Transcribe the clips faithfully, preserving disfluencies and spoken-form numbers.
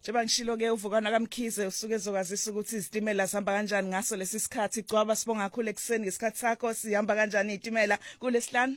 Njengoba ngishilo ke uvukana kaMkhize usuke ezokwazisa ukuthi izitimela zihamba kanjani ngaso lesi sikhathi. Gcwaba sibonga kakhulu ekseni ngesikhathi sakho sihamba kanjani izitimela kulesihlanu.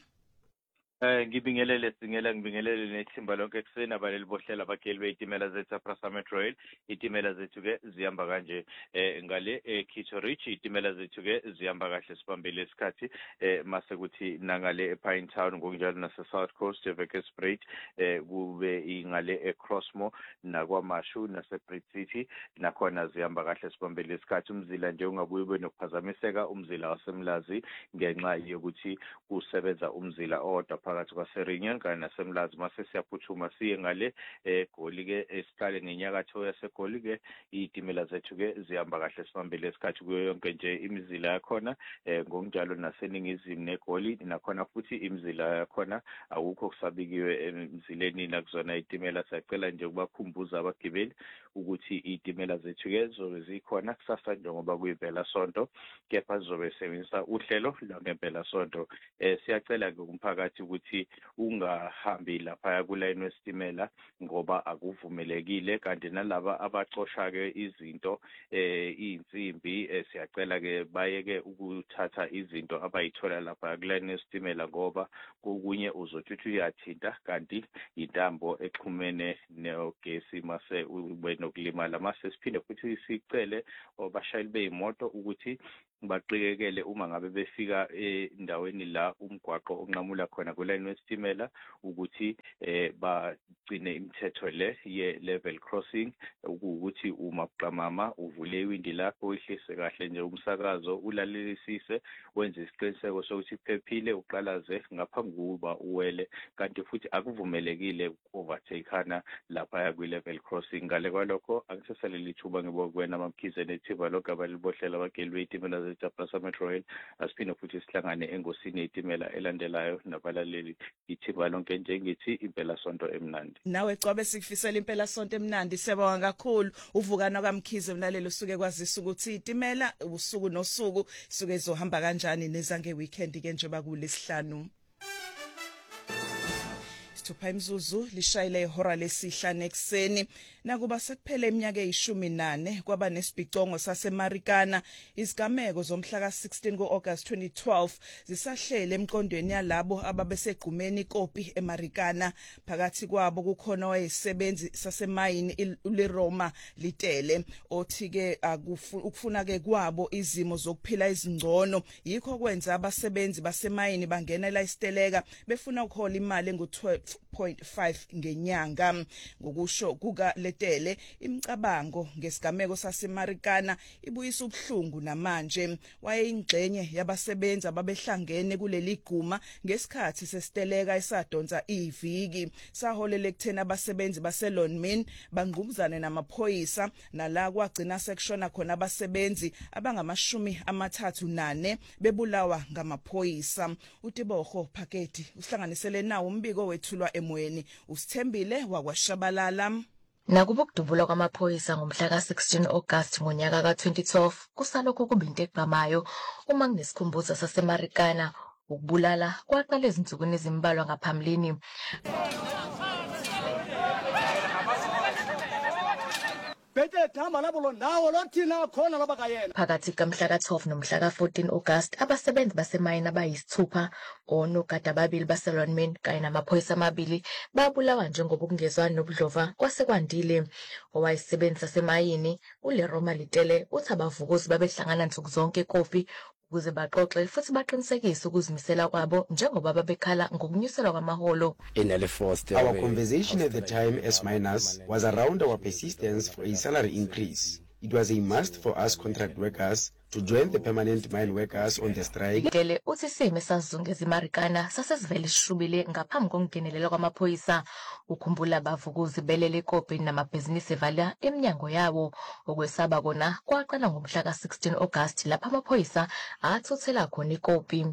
Eh ngibingelele singela ngibingelele nethimba lonke ekseni abaleli bohlela abageli bezitimela zethu Prasament Rail. Izitimela zethu ke zihamba kanje eh ngale eKito Ridge izitimela zethu ke zihamba kahle sibambile isikhathi eh mase kuthi nangale ePine Town ngokunjalo nase South Coast eVekersbridge eh kube ingale eCrossmore nakwaMashu nase Bridge City nakhona zihamba kahle sibambile isikhathi. Umzila nje ungabuye ube nokuphazamiseka umzila waseMlazi ngenxa yokuthi kusebenza umzila owodwa phakathi kwaseReunion kanye naseMlazi mase siyaphuthuma siye ngale eGoli ke esiqale ngenyakatho yaseGoli ke izitimela zethu ke zihamba kahle sibambile isikhathi kuyo yonke nje imizila yakhona ngokunjalo naseningizimu neGoli nakhona futhi imizila yakhona awukho kusabikiwe emzileni nakuzona izitimela. Siyacela nje ukubakhumbuza abagibeli ukuthi izitimela zethu ke zobe zikhona kusasa njengoba kuyivela sonto kepha zobe sebenzisa uhlelo langempela sonto. Eh siyacela ke umphakathi ukuthi ungahambi lapha kulayini wesitimela ngoba akuvumelekile kanti nalaba abacosha ke izinto eh insimbi siyacela ke bayeke ukuthatha izinto abayithola lapha kulayini wesitimela ngoba kokunye uzothi uyathinta kanti intambo exhumene negesi mase ube nokulimala. Mase siphinde futhi sicele abashayeli beimoto ukuthi baqikekele uma ngabe befika endaweni la umgwaqo onqamula khona kulayini wesitimela ukuthi eh bagcine imithetho le ye level crossing ukuthi uma buqamama uvule iwindi lakho uyihlise kahle nje umsakazo ulalelisise wenze isiqiniseko sokuthi phephile uqalaze ngaphambi kuba uwele kanti futhi akuvumelekile overtakana lapha kwi level crossing. Ngale kwalokho angisesaleli thuba ngibokwena amaMkhize nethiba lokho abalibohlela abageli bezitimela zethu Prasament Rail asiphinde futhi sihlangane engosini yezitimela elandelayo nabalaleli ithiba lonke njengithi impela sonto emnandi. Nawe Gcwabe sikufisela impela sonto emnandi siyabonga kakhulu uvukana kaMkhize mlalelo usuke kwazisa ukuthi izitimela usuku nosuku suke zohamba kanjani nezange weekend ke njengoba kulesihlanu. Thupha imzuzu lishayile ihora lesihlanu ekseni nakuba sekuphele iminyaka eyishumi nane kwaba nesibhicongo saseMarikana. Izigameko zomhla ka sixteen kuAugust twenty twelve zisahlele emqondweni yalabo ababesegqumeni ikopi eMarikana. Phakathi kwabo kukhona owayesebenzi sasemayini uLeroma Litele othi ke ukufuna ke kwabo izimo zokuphila ezingcono yikho kwenza abasebenzi basemayini bangenela isiteleka befuna ukhola imali engu twelve point five ngenyanga. Ngokusho kuka Letele imicabango ngesigameko saseMarikana ibuyisa ubuhlungu namanje. Wayeyingxenye yabasebenzi ababehlangene kuleli guma ngesikhathi sesiteleka esadonsa iviki saholela ekuthena abasebenzi baseLonmin bangqubuzana namaphoyisa nala kwagcina sekushona khona abasebenzi abangamashumi amathathu nane bebulawa ngamaphoyisa. uTibogo Phaketi uhlanganisele nawo umbiko wethulwa emoyeni usithembile wakwaShabalala. Nakuba ukudubula kwamaphoyisa ngomhla ka sixteen August ngonyaka ka twenty twelve kusalokho kuba into egqamayo uma kunesikhumbuzo saseMarikana ukubulala kwaqala ezinsukwini ezimbalwa ngaphambilini. Phakathi kamhla ka twelve nomhla ka fourteen August abasebenzi basemayini abayisithupha onogada ababili baseLonmin kanye namaphoyisa amabili babulawa njengoba ukungezwani nobudlova kwasekwandile. Owayesebenzi sasemayini uLeroma Litele uthi abavukuzi babehlangana nsuku zonke ikopi ukuze baxoxe futhi baqinisekise ukuzimisela kwabo njengoba babekhala ngokunyuselwa kwamaholo. Our conversation at the time as miners was around our persistence for a salary increase. It was a must for us contract workers to join the permanent mine workers on the strike. Litele uthi isimo esazungeza iMarikana sasesivele sishubile ngaphambi kokungenelela kwamaphoyisa. Ukhumbula abavukuzi belele ikopi namabhizinisi evala eminyango yawo. Okwesaba kona kwaqala ngomhla ka sixteen August lapha amaphoyisa athuthela khona ikopi.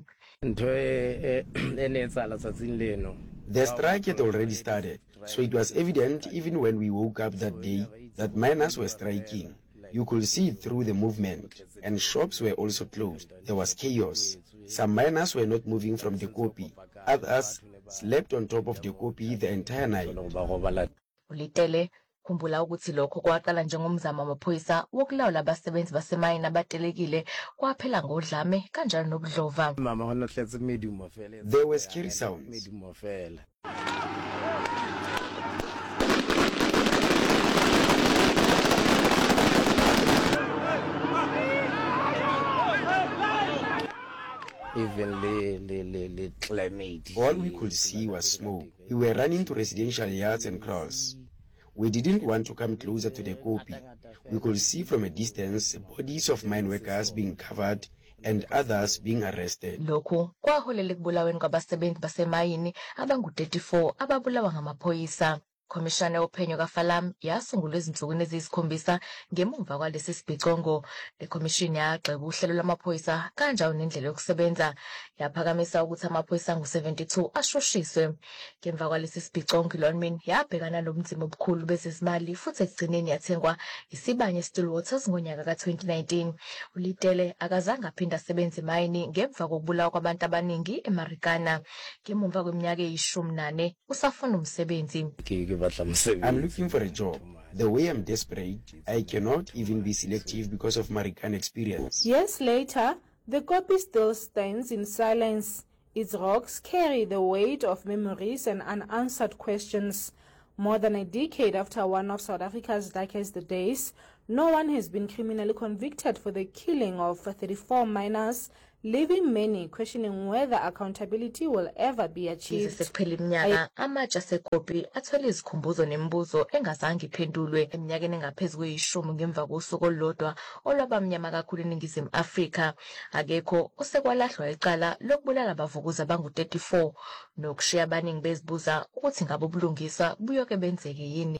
The strike had already started, so it was evident even when we woke up that day that miners were striking. You could see it through the movement, and shops were also closed. There was chaos. Some miners were not moving from the kopi. Others slept on top of the kopi the entire night. Litele Khumbula ukuthi lokho kwaqala njengomzamo wamaphoyisa wokulawula abasebenzi basemayini abatelekile kwaphela ngodlame kanjalo nobudlova. There were scary sounds. Even the, the, the, the climate. All we could see was smoke. We were running to residential yards and kraals. We didn't want to come closer to the Kopi. We could see from a distance bodies of mine workers being covered and others being arrested. Lokhu kwaholela ekubulaweni kwabasebenzi basemayini abangu thirty-four ababulawa ngamaphoyisa. Komishana yophenyo kaFalam yasungulwa ezinsukwini eziyisikhombisa ngemuva kwalesi sibhicongo. Le komishini yagxeka uhlelo lwamaphoyisa kanjalo nendlela yokusebenza, yaphakamisa ukuthi amaphoyisa angu seventy-two ashushiswe. Ngemva kwalesi sibhicongo iLonmin yabhekana nobunzima obukhulu bezezimali futhi ekugcineni yathengwa isibanye Stillwaters ngonyaka ka twenty nineteen. uLitele akazange aphinde asebenze emayini ngemva kokubulawa kwabantu abaningi eMarikana. Ngemuva kweminyaka eyishumi nane usafuna umsebenzi. I'm looking for a job. The way I'm desperate, I cannot even be selective because of Marikana experience. Years later, the Kopi still stands in silence. Its rocks carry the weight of memories and unanswered questions. More than a decade after one of South Africa's darkest days, no one has been criminally convicted for the killing of thirty-four miners, leaving many questioning whether accountability will ever be achieved. Sekuphela iminyaka amatshe aseKopi athwele izikhumbuzo nemibuzo engazange iphendulwe eminyakeni engaphezu kweyishumi ngemva kosuku olulodwa olwabamnyama kakhulu eNingizimu Afrika. Akekho osekwalahlwa icala lokubulala abavukuzi abangu thirty-four nokushiya abaningi bezibuza ukuthi ngabe ubulungiswa buyoke benzeke yini.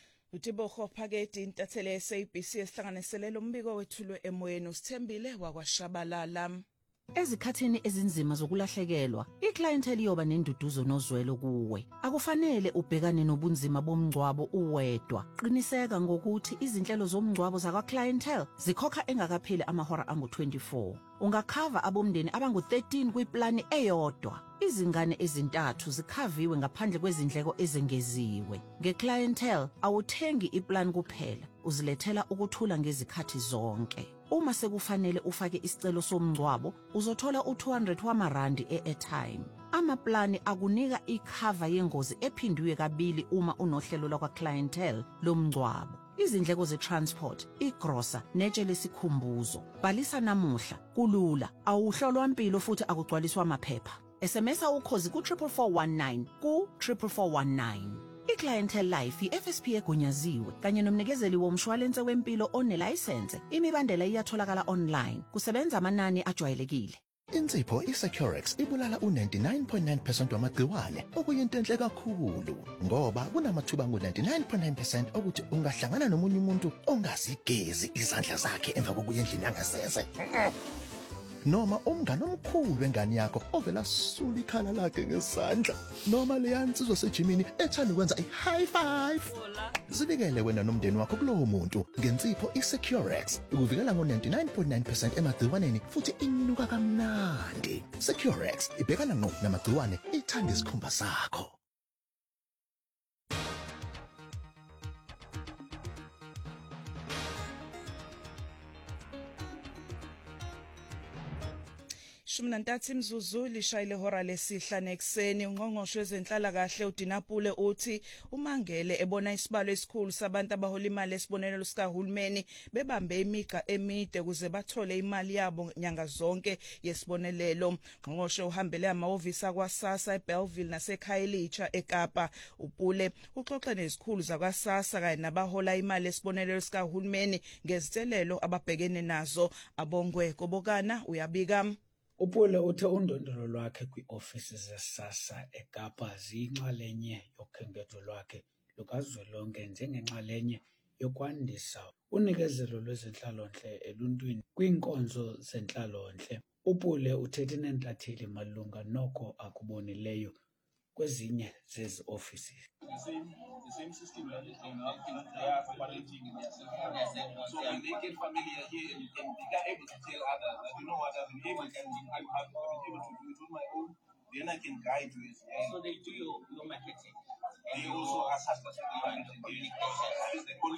Utiboho Phakedi intatheli ye-S A B C esihlanganiselele umbiko wethulwe emoyeni uSithembile wakwaShabalala. Ezikhathini ezinzima zokulahlekelwa, iclientele iyoba nenduduzo nozwelo kuwe. Akufanele ubhekane nobunzima bomngcwabo uwedwa. Qiniseka ngokuthi izinhlelo zomngcwabo zakwa-clientele zikhokha engakapheli amahora angu twenty-four. Ungakhava abomndeni abangu thirteen kwiplani eyodwa. Izingane ezintathu zikhaviwe ngaphandle kwezindleko ezengeziwe. Nge-clientele awuthengi iplan kuphela, uzilethela ukuthula ngezikhathi zonke. Uma sekufanele ufake isicelo somngcwabo, uzothola u two hundred wamarandi e-airtime. Amaplani akunika ikhava yengozi ephindiwe kabili uma unohlelo lakwa-clientele lomngcwabo. Izindleko ze-transport, igrosa, netshe lesikhumbuzo. Bhalisa namuhla, kulula, awuhlolwa mpilo futhi akugcwaliswa amaphepha. S M S ukhozi ku triple four one nine ku triple four one nine. I-Clientele Life i-F S P egunyaziwe kanye nomnikezeli womshwalense wempilo onelayisense. Imibandela iyatholakala online. Kusebenza amanani ajwayelekile. Insipho iSecurex ibulala u ninety-nine point nine percent wamagciwane okuyinto enhle kakhulu ngoba kunamathuba angu ninety-nine point nine percent ukuthi ungahlangana nomunye umuntu ongazigezi izandla zakhe emva kokuya endlini yangasese. Noma umngane omkhulu wengane yakho ovela sula ikhala lakhe ngesandla, noma leya nsizwa sejimini ethanda ukwenza i-high five. Zibikele wena nomndeni wakho kulowo muntu ngensipho iSecurex ukuvikela ngo ninety-nine point nine percent emagciwaneni futhi inuka kamnandi. Securex ibhekana ngqo namagciwane, ithanda isikhumba sakho. ishumi nantathu imzuzu lishayile hora lesihlanu ekseni. Ungqongqoshe wezenhlalakahle uDinapule uthi uMangele ebona isibalo esikhulu sabantu abahola imali esibonelelo sikahulumeni bebambe imiga emide kuze bathole imali yabo nyanga zonke yesibonelelo. Ungqongqoshe uhambele amahhovisi akwaSASSA eBellville naseKhayelitsha eKapa. uPule uxoxe nezikhulu zakwaSASSA kanye nabahola imali esibonelelo sikahulumeni ngezitelelo ababhekene nazo. Abongwe Kobokana uyabika. uPule uthe undondolo lwakhe kwi-ofisi ze-SASSA eKapa ziyinxalenye yokhenketho lwakhe lukazwelonke njengenxalenye yokwandisa unikezelo lwezenhlalonhle eluntwini kwiinkonzo zenhlalonhle. uPule uthethe nentatheli malunga noko akubonileyo kwezinye zezi ofisi. The same, the same system that is going on, they are operating in their self. So when they get familiar here and, and they are able to tell others that you know what I've been able to do, I've, I've been able to do it on my own, then I can guide you as well. So they do your, your marketing. They also assist us with the marketing.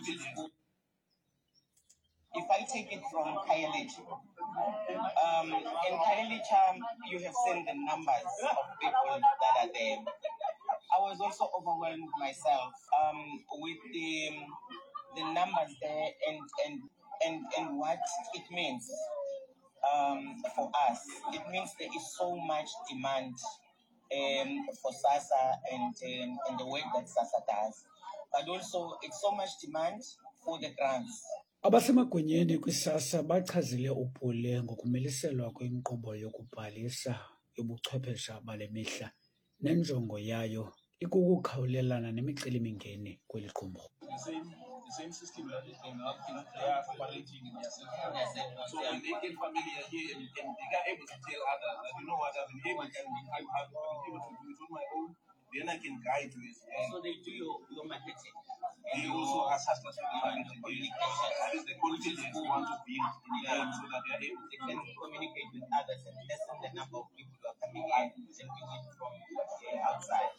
If I take it from Khayelitsha, um, in Khayelitsha, you have seen the numbers of people that are there. I was also overwhelmed myself um, with the the numbers there and and and and what it means um, for us. It means there is so much demand um, for SASSA and um, and the work that SASSA does, but also it's so much demand for the grants. Abasemagunyeni kwisasa bachazile uPule ngokumiliselwa kwenkqubo yokubhalisa yobuchwephesha bale mihla nenjongo yayo ikukukhawulelana nemicelimingeni kweli qumrhu. The same system that is going up, you know, they are operating in their system. So when they get familiar here and, and they are able to tell others that, you know what, I've been able, can, I've, I've been able to do it on my own, then I can guide you as well. So they do your, your marketing. They also assist us with the marketing communication. That is the quality they want to build in them so that they are able to they can communicate with others and lessen the number of people who are coming in and doing it from uh, outside.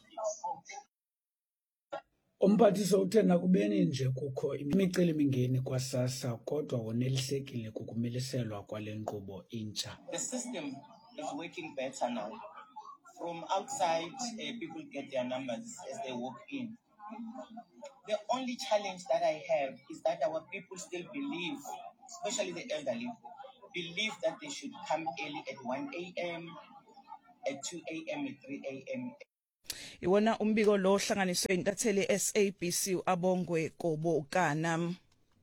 Umphathiso uthe nakubeni nje kukho imicelimingeni kwaSASSA kodwa wonelisekile kukumiliselwa kwale nkqubo intsha. The system is working better now. From outside, uh, people get their numbers as they walk in. The only challenge that I have is that our people still believe, especially the elderly, believe that they should come early at one a.m., at two a.m., at three a.m. Iwona umbiko lo hlanganiswe intatheli S A B C Abongwe Kobokana.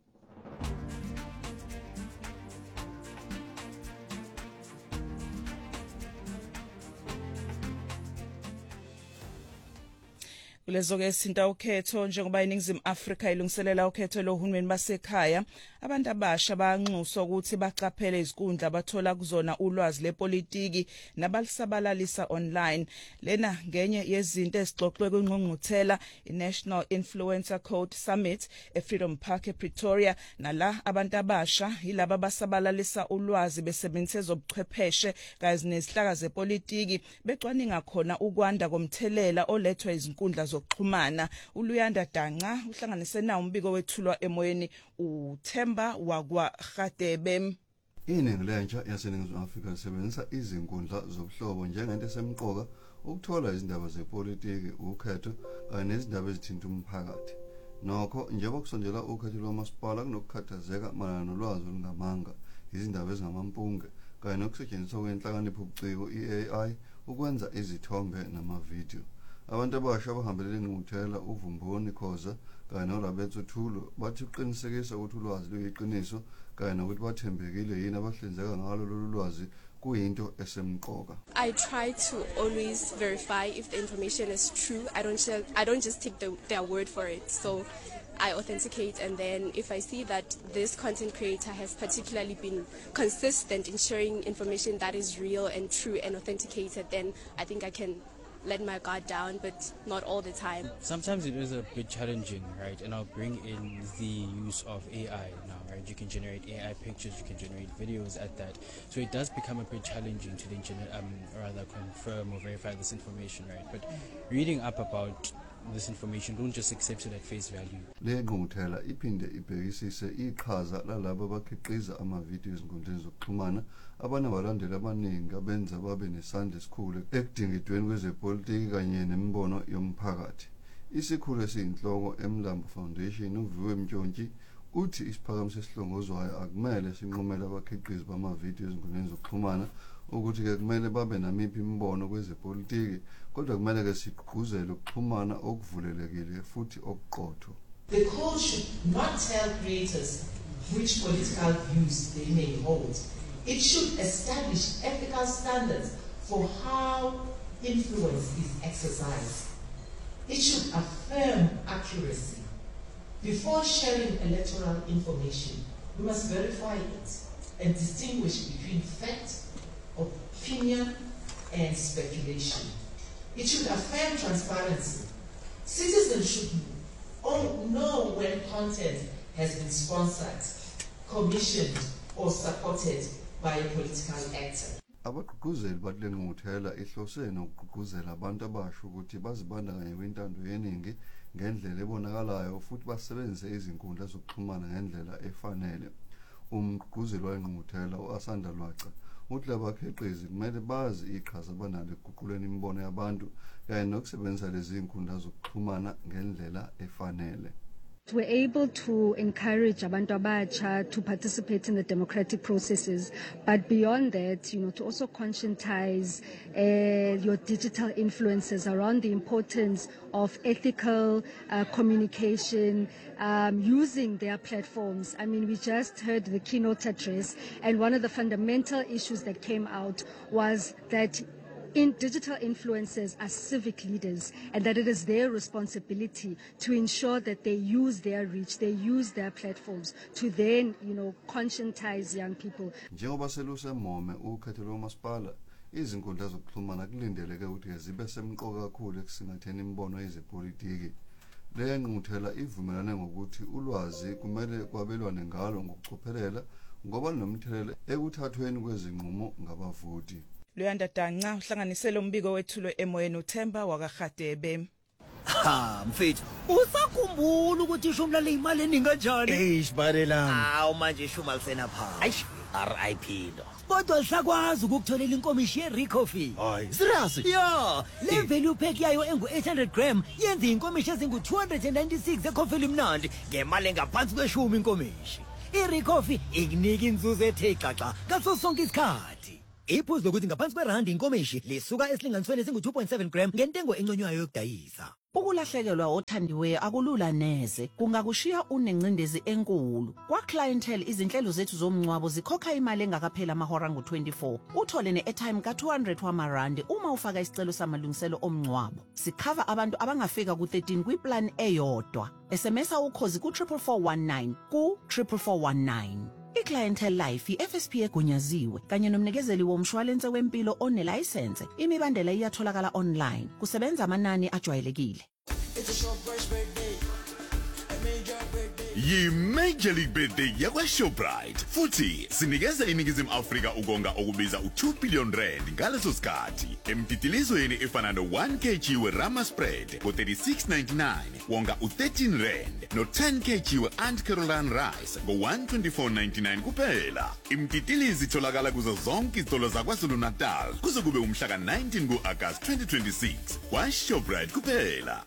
Kulezo ke sinta ukhetho njengoba iningizimu Afrika ilungiselela ukhetho lohulumeni basekhaya, abantu abasha banxuswa ukuthi bacaphele izinkundla abathola kuzona ulwazi lepolitiki nabalisabalalisa online. Lena ngenye yezinto ezixoxwe kwingqungquthela iNational Influencer Code Summit eFreedom Park ePretoria, nala abantu abasha yilabo abasabalalisa ulwazi besebenzisa zobuchwepheshe kanye nezihlaka zepolitiki becwaninga khona ukwanda komthelela olethwa izinkundla zokuxhumana. uLuyanda Danca uhlanganise nawo umbiko wethulwa emoyeni uThemba wakwa Gadebe. Iningi lentsha yaseNingizimu Afrika lisebenzisa izinkundla zobuhlobo njengento esemqoka ukuthola izindaba zepolitiki, ukhetho kanye nezindaba ezithinta umphakathi. Nokho njengoba kusondela ukhetho lwamasipala kunokukhathazeka mayelana nolwazi olungamanga, izindaba ezingamampunge kanye nokusetshenziswa kwenhlakanipho ubuciko i-A I ukwenza izithombe namavidiyo. Abantu abasha abahambelele ngumthela uVumboni Khoza kanye noRabethu Thulo bathi uqinisekisa ukuthi ulwazi luyiqiniso kanye nokuthi bathembekile yini abahlinzeka ngalo lolu lwazi kuyinto esemqoka. I try to always verify if the information is true. I don't just, I don't just take the, their word for it. So I authenticate, and then if I see that this content creator has particularly been consistent in sharing information that is real and true and authenticated, then I think I can let my guard down, but not all the time. Sometimes it is a bit challenging, right? And I'll bring in the use of A I now, right? You can generate A I pictures, you can generate videos at that. So it does become a bit challenging to then gener- um, rather confirm or verify this information, right? But reading up about this information, don't just accept it at face value. Le ngqungquthela iphinde ibhekisise iqhaza lalabo abakhiqiza ama-video ezinkundleni zokuxhumana abanabalandeli abaningi abenza babe nesandla esikhulu ekudingidweni kwezepolitiki kanye nemibono yomphakathi. Isikhulu esiyinhloko eMlambo Foundation uViwe Mtshontshe uthi isiphakamiso esihlongozwayo akumele sinqumele abakhiqizi bama-video ezinkundleni zokuxhumana ukuthi ke kumele babe namiphi imibono kwezepolitiki, kodwa kumele ke sigqugquzele ukuxhumana okuvulelekile futhi okuqotho. The code should not tell creators which political views they may hold. It should establish ethical standards for how influence is exercised. It should affirm accuracy. Before sharing electoral information, we must verify it and distinguish between fact, opinion, and speculation. It should affirm transparency. Citizens should know when content has been sponsored, commissioned, or supported by a political actor. Abagqugquzeli bathi ngqungquthela ihlose nokugqugquzela abantu abasha ukuthi bazibandakanye kwintando yeningi ngendlela ebonakalayo futhi basebenzise izinkundla zokuxhumana ngendlela efanele. Umgqugquzeli wengqungquthela uAsanda Lwaca uthi labakhiqizi kumele bazi iqhaza abanalo ekuguquleni imibono yabantu kanye nokusebenzisa lezi zinkundla zokuxhumana ngendlela efanele. We're able to encourage abantu abatsha to participate in the democratic processes, but beyond that, you know, to also conscientize uh, your digital influencers around the importance of ethical uh, communication, um, using their platforms. I mean, we just heard the keynote address, and one of the fundamental issues that came out was that in digital influencers are civic leaders, and that it is their responsibility to ensure that they use their reach, they use their platforms to then, you know, conscientize young people. Njengoba seluse Mome ukhetho lomasipala, izinkundla zokuxhumana kulindeleke ukuthi zibe semqoka kakhulu ekusingatheni imibono yezepolitiki. Le ngqungquthela ivumelane ngokuthi ulwazi kumele kwabelwane ngalo ngokucophelela ngoba linomthelela ekuthathweni kwezinqumo ngabavoti. Luyanda Danca uhlanganisele umbiko wethulo emoyeni uThemba wakaGadebe. Ha mfethu usakhumbula ukuthi ishumi le imali eningi kanjani? Eish barelami. Hawu manje ishumi alisena phansi. Aish R I P lo. Kodwa sakwazi ukukutholela inkomishi yeRicoffee. Hayi serious? Yeah, le value pack yayo engu eight hundred gram yenza inkomishi ezingu two hundred ninety-six ecoffee limnandi ngemali engaphansi kweshumi inkomishi. iRicoffee ikunika inzuzo ethe xaxa ngaso sonke isikhathi. Iphuzu lokuthi ngaphansi kwerandi inkomishi lisuka esilinganisweni esingu two point seven gram ngentengo enconywayo yokudayisa. Ukulahlekelwa othandiweyo akulula neze, kungakushiya unencindezi enkulu. Kwa clientele izinhlelo zethu zomncwabo zikhokha imali engakaphela amahora ngu twenty-four. Uthole ne-airtime ka two hundred wamarandi uma ufaka isicelo samalungiselo omncwabo. Sikhava abantu abangafika ku thirteen kwiplan eyodwa. S M S ukhozi ku four four one nine ku four four one nine. I-Clientele Life i-F S P egunyaziwe kanye nomnikezeli womshwalense wempilo onelayisense. Imibandela iyatholakala online. Kusebenza amanani ajwayelekile. Yi-Major League Birthday yakwa-Shoprite futhi sinikeza iNingizimu Afrika ukonga okubiza u two billion rand ngaleso sikhathi emtitilizweni efana no-one kilogram we-Rama spread ngo-thirty-six ninety-nine wonga u-thirteen rand no-ten kilogram we-Aunt Caroline rice ngo-one twenty-four ninety-nine kuphela. Imtitilizi itholakala kuzo zonke izitolo zaKwaZulu-Natal kuze kube umhla ka-nineteen ku-August twenty twenty-six kwa-Shoprite kuphela.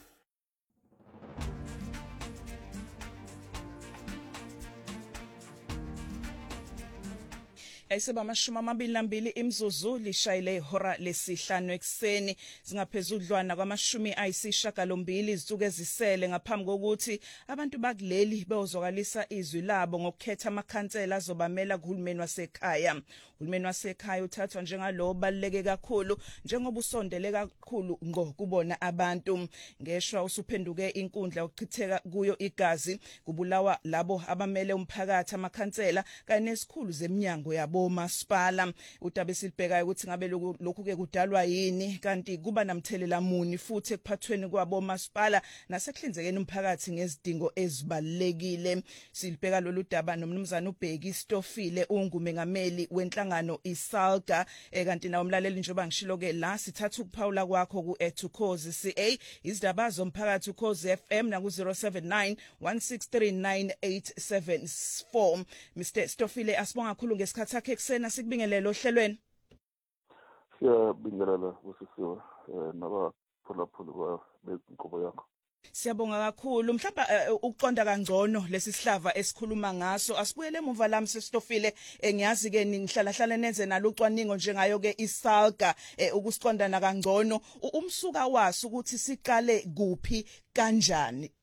Ayiseba amashumi amabili nambili imzuzu lishayile ihora lesihlanu ekseni zingaphezudlwana kwamashumi ayisishiyagalombili izinsuku ezisele ngaphambi kokuthi abantu bakuleli bezozwakalisa izwi labo ngokukhetha amakhansela azobamela kuhulumeni wasekhaya. Uhulumeni wasekhaya uthathwa njengalo obaluleke kakhulu njengoba usondele kakhulu ngo kubona abantu. Ngeshwa usuphenduke inkundla yokuchitheka kuyo igazi kubulawa labo abamele umphakathi amakhansela kanye nesikhulu zeminyango yabo masipala. Udaba esilibhekayo ukuthi ngabe lokhu ke kudalwa yini kanti kuba namthelela muni futhi ekuphathweni kwabo masipala nasekuhlinzekeni umphakathi ngezidingo ezibalekile. Silibheka lolu daba nomnumzana uBheki Stofile ungumengameli wenhlangano iSalga kanti nawo umlaleli njengoba ngishilo ke la sithatha ukuphawula kwakho ku Ethukozi C A izidaba zomphakathi uKhozi F M na ku zero seven nine one six three nine eight seven four. Mister Stofile asibonga kakhulu ngesikhathi sakhe eksena sikubingelele ohlelweni. Siyabingelela usisiwe naba phulaphula kwa benkobo yakho. Siyabonga kakhulu mhlawumbe ukuqonda kangcono lesi sihlava esikhuluma ngaso asibuyele emuva lami sesitofile engiyazi ke nihlala hlala nenze nalo ucwaningo njengayo ke iSalga ukusiqondana kangcono umsuka waso ukuthi siqale kuphi kanjani.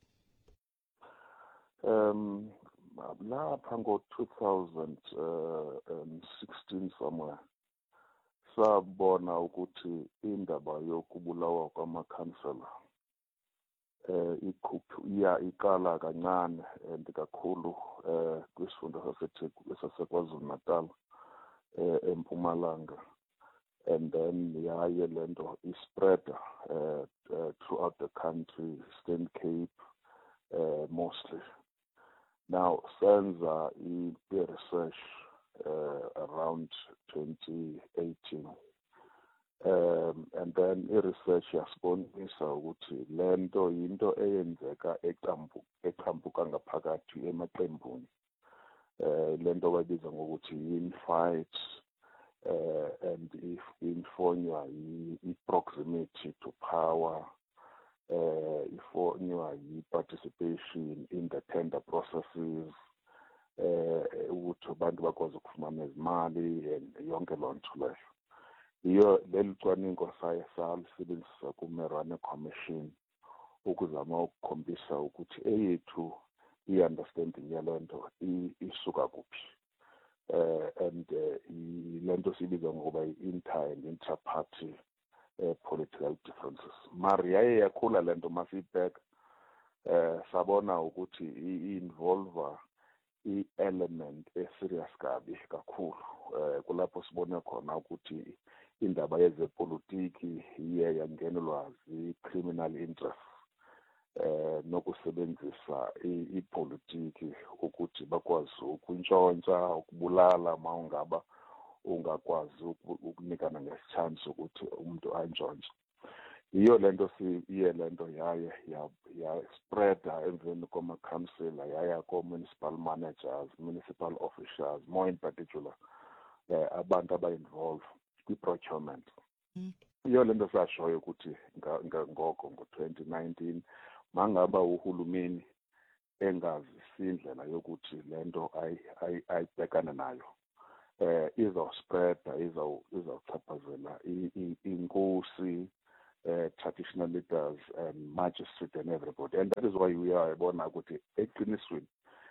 Um lapha ngo two thousand sixteen somewhere sabona ukuthi indaba yokubulawa kwamakhansela eh ikhuphu iya iqala kancane and kakhulu eh kwisifunda saseTheku saseKwaZulu Natal eh eMpumalanga and then yaye lento ispread uh, uh, throughout the country, Eastern Cape uh, mostly. Now, senza i research uh, around twenty eighteen um and then i-research yasibonisa ukuthi lento yinto eyenzeka eqambu eqhambuka ngaphakathi emaqembuni eh lento bayibiza ngokuthi infight uh, and if infonywa i-proximity to power uh, ifonywa i-participation in the tender processes eh ukuthi abantu bakwazi ukufumana izimali and yonke loo nto leyo iyo leli cwaningo saye salisebenzisa kuMerane Commission ukuzama ukukhombisa ukuthi eyethu i-understanding yale nto isuka kuphi uh, and uh, lento sibiza ngokuba i-inter and inter-party uh, political differences mari yaye yakhula lento masibheka uh, sabona ukuthi i-involve i-element e-serious kabi kakhulu uh, kulapho sibone khona ukuthi indaba yezepolitiki iye yangenelwa zi-criminal interest eh nokusebenzisa ipolitiki ukuthi bakwazi ukuntshontsha ukubulala mawungaba ungakwazi ukunikana ngesithando ukuthi umuntu antshontshe iyo lento si iye lento yaye ya spread emveni koma council yaya ko municipal managers municipal officials more in particular eh abantu aba involved kwi procurement iyo lento sashoyo ukuthi ngoko ngo twenty nineteen mangaba uhulumeni engazi indlela yokuthi lento ay ayibhekana nayo eh izo spread izo izo chaphazela inkosi uh, traditional leaders and magistrates and everybody and that is why we are bona ukuthi eqinisweni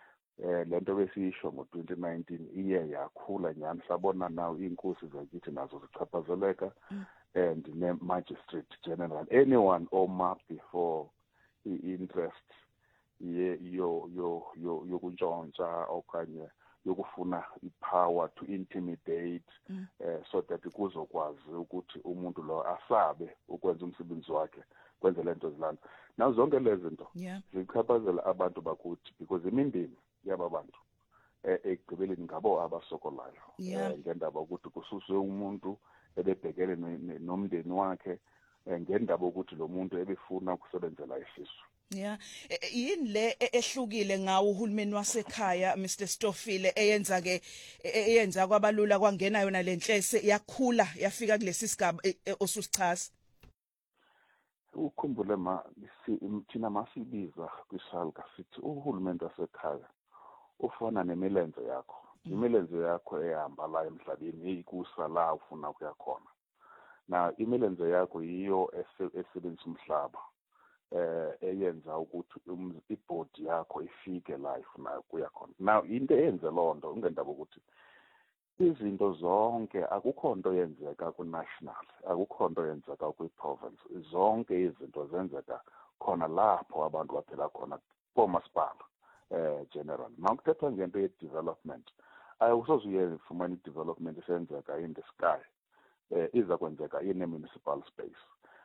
eh lento besisho ngo twenty nineteen iye yakhula nyani sabona now inkosi zakithi nazo zichaphazeleka and ne magistrate general anyone oma before i-interest ye yo yo yo yokuntshontsha okanye yokufuna ipower to intimidate mm. uh, so that kuzokwazi ukuthi umuntu lo asabe ukwenza umsebenzi wakhe kwenza lento zilana now zonke lezi zinto yeah. zichaphazela abantu bakuthi because imindeni yaba bantu eh ekugqibeleni ngabo abasokolayo yeah. eh, ngendaba ukuthi kususwe umuntu ebebhekele nomndeni wakhe ngendaba ukuthi lo muntu ebefuna ukusebenzela isisu yeah yini le ehlukile ngawo uhulumeni wasekhaya Mister Stofile eyenza ke eyenza kwabalula kwangena yona lenhlese yakhula yafika kulesi sigaba osusichaza ukhumbule ma thina masibiza kwisalga sithi uhulumeni wasekhaya ufana nemilenze yakho imilenze yakho ehamba la emhlabeni ikusala ufuna ukuya khona na imilenze yakho yiyo esebenzisa umhlaba eh eyenza ukuthi ibody yakho ifike la ifuna ukuya khona now into eyenze lonto ungendaba ukuthi izinto zonke akukho nto yenzeka ku national akukho nto yenzeka ku province zonke izinto zenzeka khona lapho abantu baphela khona komasipala eh general mawukuthethwa ngento ye development ayusozuye fumana development esenzeka in the sky eh iza kwenzeka in a municipal space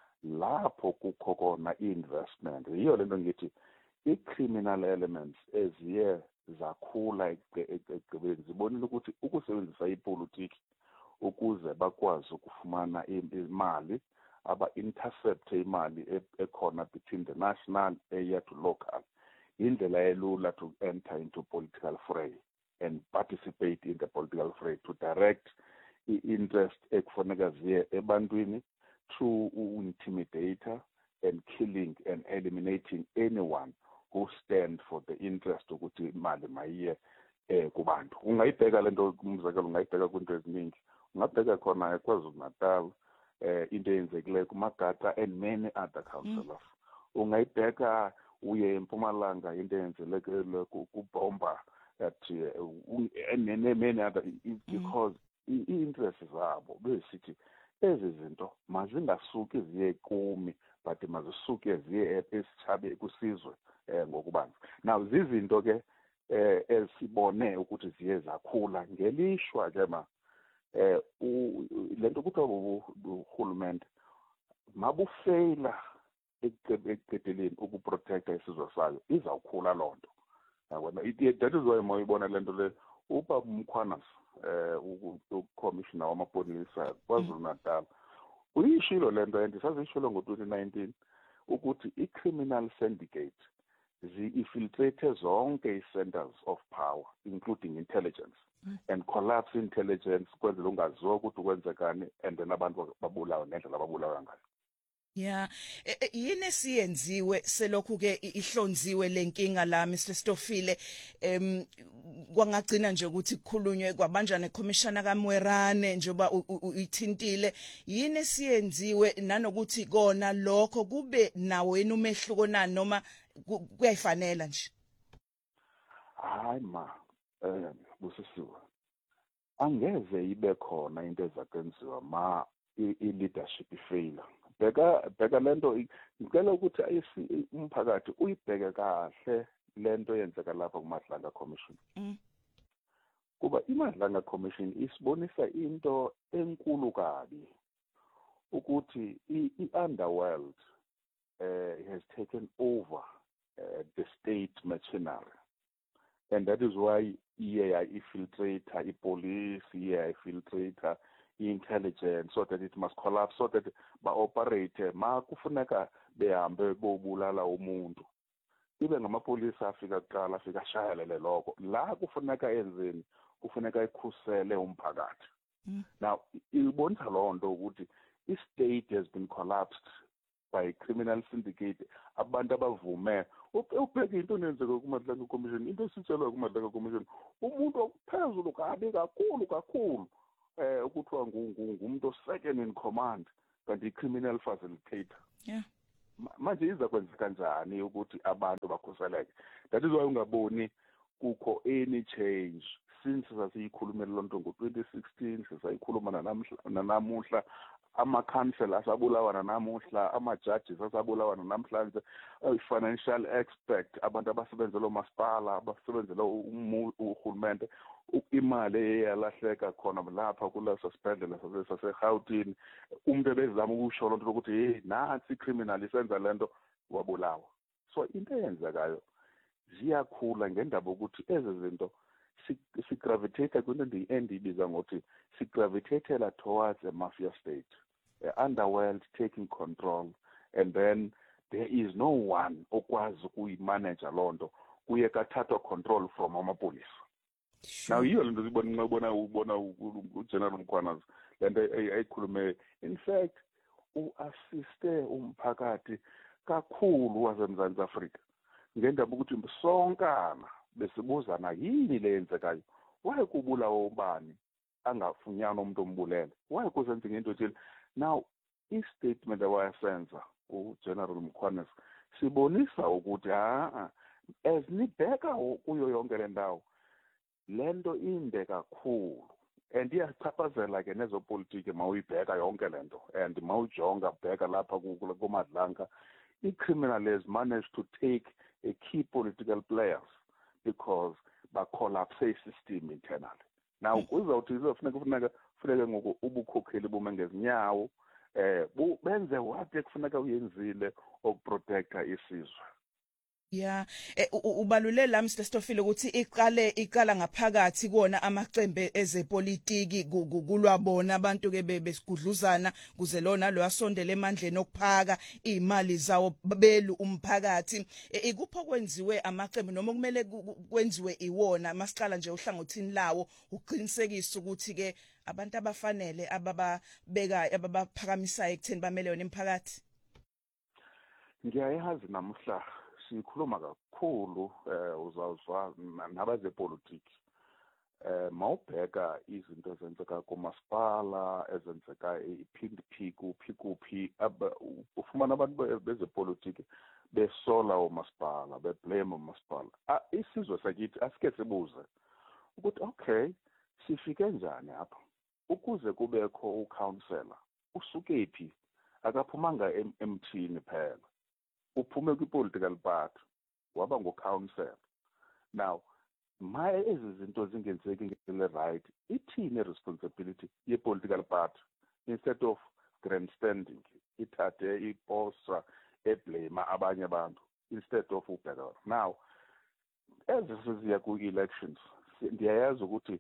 lapho kukho kona investment yiyo lento ngithi i-criminal elements eziye zakhula ekugqibeni zibonile ukuthi ukusebenzisa ipolitiki ukuze bakwazi ukufumana imali aba-intercept imali ekhona between the national area to local indlela elula to enter into political fray and participate in the political fray to direct i-interest ekufuneka ziye ebantwini through intimidator and killing and eliminating anyone who stand for the interest ukuthi imali mayiye eh kubantu ungayibheka lento umzekelo ungayibheka kwinto eziningi ungabheka khona eKwaZulu Natal eh into eyenzekile kuMagata and many other councillors mm. ungayibheka uye eMpumalanga into eyenzekile kubomba that and many other because mm. i-interest zabo besithi ezi zinto mazingasuki ziye kumi but mazisuke ziye esithabe kusizwe eh ngokubanzi now zizinto ke eh esibone ukuthi ziye zakhula ngelishwa ke ma eh lento kuthiwa uhulumende mabufeyila ekuqedeleni ukuprotecta isizwe sayo izawukhula lonto yabona that is why moyibona lento le uba umkhwanas eh ucommissioner wamapolisa kwaZulu Natal uyishilo lento and sasishilo ngo twenty nineteen ukuthi i-criminal syndicate zi-infiltrate zonke i-centers of power including intelligence mm. and collapse intelligence kwenzela ungaziwa ukuthi kwenzekani and then abantu babulawa nendlela babulawa ngayo. Yeah, yini siyenziwe selokhu ke ihlonziwe lenkinga la Mister Stofile em kwangagcina nje ukuthi kukhulunywe kwabanjana neCommissioner kaMwerane njoba uyithintile yini siyenziwe nanokuthi kona lokho kube nawo yena umehluko nani noma kuyayifanela nje. Hayi ma eh busisiwe angeze ibe khona into ezakwenziwa ma i-leadership ifailure. Beka beka lento ngicela ukuthi ayisi umphakathi uyibheke kahle lento yenzeka lapha kuMadlanga Commission. Mm. Kuba iMadlanga Commission isibonisa into enkulu kabi ukuthi i-underworld uh, has taken over uh, the state machinery, and that is why iye infiltrate i-police, iye infiltrate intelligence so that it must collapse, so that ba-operate ma kufuneka behambe bobulala umuntu ibe ngamapolisa afika kuqala afika shayelele lokho la kufuneka enzeni kufuneka ikhusele umphakathi. Mm. Now ibonisa loo nto ukuthi i-state has been collapsed by a criminal syndicate abantu abavume ubheke into nenzeka kuMadlanga Commission into esitshelwa kuMadlanga Commission umuntu ophezulu kabi kakhulu kakhulu eh ukuthiwa ngumuntu second in command kanti i-criminal facilitator. Yeah. Manje iza kwenza kanjani ukuthi abantu bakhuseleke? That is why ungaboni kukho any change since sasiyikhulumela lonto ngo twenty sixteen sisayikhuluma nanamuhla ama-council asabulawa nanamuhla ama-judges asabulawa namhlanje financial expert abantu abasebenzela umasipala abasebenzela uhulumende imali eyalahleka khona lapha kuleso sibhedlela sase-Gauteng umuntu ebezama ukusho lonto ukuthi hey nansi criminal isenza lento wabulawa. So into eyenzekayo ziyakhula ngendaba ukuthi ezi zinto si-gravitate kwinto endiyibiza ngokuthi si-gravitatela towards a mafia state, a underworld taking control, and then there is no one okwazi ukuyimanage loo nto kuye kathathwa control from amapolisa. Sure. Now yiyo lento sibona ubona ubona uGeneral Mkhwanazi lento ayikhulume in fact u-assiste umphakathi kakhulu waseMzantsi Afrika ngendaba ukuthi sonkana besibuzana yini leyenzekayo waye kubulawa ubani angafunyana umuntu ombulele waye kusenza into ethile. Now i-statement awayasenza uGeneral Mkhwanazi sibonisa ukuthi ha as nibheka kuyo yonke le ndawo lento inde kakhulu and iyachaphazela ke nezopolitiki mawuyibheka yonke lento and mawujonga bheka lapha kuMadlanga i-criminal has managed to take a key political players because ba-collapse i-system internally. Now kuzawuthi kuzofuneka kufuneka kufuneka ngoku ubukhokheli bume ngezinyawo eh benze what ekufuneka uyenzile ukuprotecta isizwe. Yeah, ubalule la Mister Stofile ukuthi iqale iqala ngaphakathi kona amacembe ezepolitiki kulwabona abantu ke besigudluzana kuze lona lo asondele emandleni okuphaka imali zawo belu umphakathi. Ikupho kwenziwe amacembe noma kumele kwenziwe iwona masiqala nje uhlangothini lawo uqinisekisa ukuthi ke abantu abafanele abababeka ababaphakamisa ekutheni bamele yona imphakathi. Ngiyayazi namuhla sikhuluma kakhulu eh uzawuzwa nabazepolitiki eh mawubheka izinto ezenzeka kumasipala ezenzeka iphindiphiku phikuphi ufumana abantu bezepolitiki besola umasipala beblame umasipala isizwe sakithi asike sibuze ukuthi okay sifike njani apha ukuze kubekho ucounselor usuke phi akaphumanga emthini phela uphume kwi-political party waba ngo-council. Now my ezi zinto zingenzeki ngele right ithini i-responsibility ye-political party instead of grandstanding ithathe iposa eblame abanye abantu instead of ubheka. Now ezi siziya ku-elections ndiyayazi ukuthi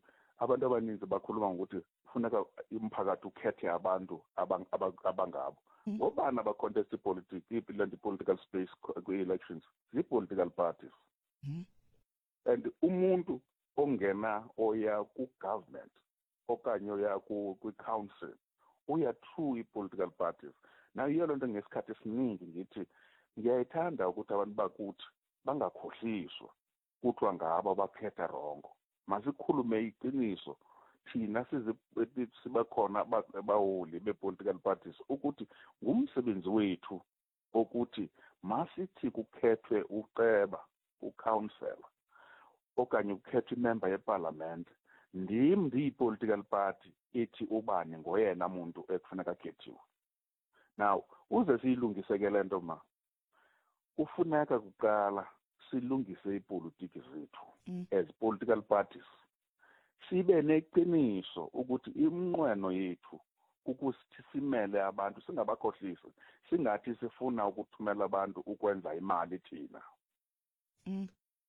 abantu abaninzi bakhuluma ngokuthi kufuneka umphakathi ukhethe abantu abang- abang- abangabo ngobani abacontest ipolitics i-political space kwi-elections zii-political parties and umuntu ongena oya ku-government okanye oya ku- kwi-council uya through i-political parties. Now yiyo loo nto ngesikhathi esiningi ngithi ngiyayithanda ukuthi abantu bakuthi bangakhohliswa kuthiwa ngabo abaphetha rongo. Masikhulume iqiniso thina sibakhona abaholi be-political parties ukuthi ngumsebenzi wethu ukuthi masithi kukhethwe uceba ucouncillor okanye kukhethwe imember yeparlament ndim ndiyi-political party ethi ubani ngoyena muntu ekufuneka akhethiwe. Now uze siyilungiseke le nto ma kufuneka kuqala silungise ipolitiki zethu as political parties sibe neqiniso ukuthi iminqweno yethu ukusithi simele abantu singabakhohlisi singathi sifuna ukuthumela abantu ukwenza imali thina. Mm.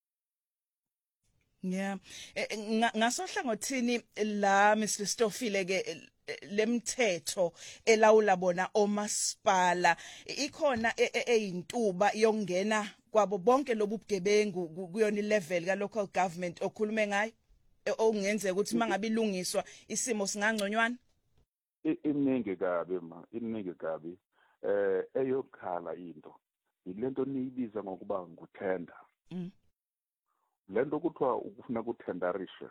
Yeah. Ngasohlangothini la Mister Stofile ke lemthetho elawula bona omasipala ikhona eyintuba yongena kwabo bonke lobugebengu kuyona level ka local government okhulume ngayo ongenzeka ukuthi mangabe ilungiswa isimo singangconywana. Iningi kabi ma iningi kabi eh eyokhala into ilento niyibiza ngokuba nguthenda. Mm. Lento kuthiwa ukufuna ukuthendarisha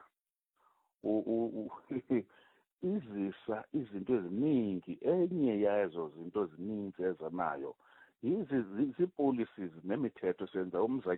izisa izinto eziningi enye yazo zinto eziningi ezanayo yizi policies nemithetho senza umzekelo